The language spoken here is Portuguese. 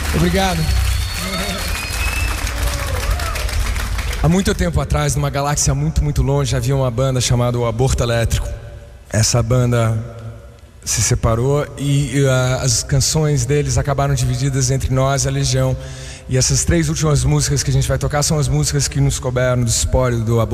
Obrigado. Há muito tempo atrás, numa galáxia muito, muito longe, havia uma banda chamada o Aborto Elétrico. Essa banda se separou e as canções deles acabaram divididas entre nós e a Legião. E essas 3 últimas músicas que a gente vai tocar são as músicas que nos couberam do espólio do Aborto